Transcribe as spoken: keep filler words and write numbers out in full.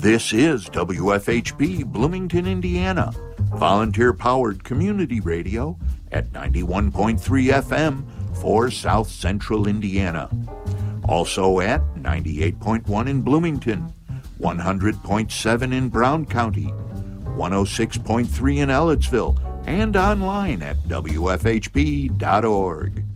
This is W F H B Bloomington, Indiana, volunteer-powered community radio at ninety-one point three F M for South Central Indiana. Also at ninety-eight point one in Bloomington, one hundred point seven in Brown County, one oh six point three in Ellettsville, and online at W F H B dot org.